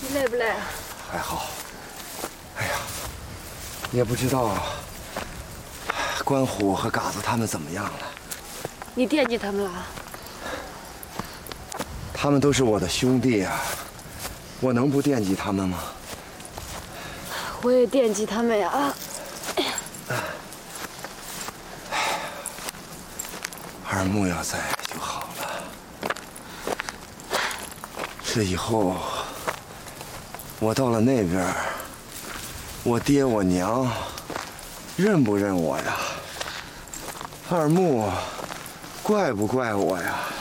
你累不累啊？ 还好。哎呀，也不知道关虎和嘎子他们怎么样了。 你惦记他们了？ 他们都是我的兄弟啊，我能不惦记他们吗？ 我也惦记他们呀。 二木要在就好了。这以后，我到了那边，我爹我娘认不认我呀？二木怪不怪我呀？